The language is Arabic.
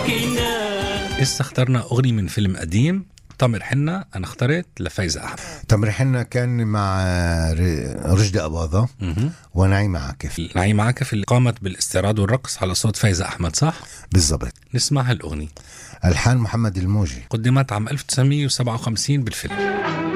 لسه اخترنا أغنية من فيلم قديم. تامر حنة أنا اخترت لفايزة أحمد. تامر حنة كان مع رشدي أباظة ونعيمة عاكف. نعيمة عاكف اللي قامت بالاستعراض والرقص على صوت فايزة أحمد، صح؟ بالضبط. نسمع هالأغنية. ألحان محمد الموجي، قدمت عام 1957 بالفيلم.